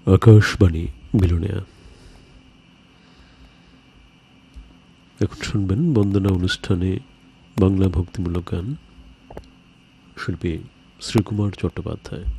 আকাশবাণী বিলোনিয়া। এখন শুনবেন বন্দনা অনুষ্ঠানে বাংলা ভক্তিমূলক গান, শিল্পী শ্রীকুমার চট্টোপাধ্যায়।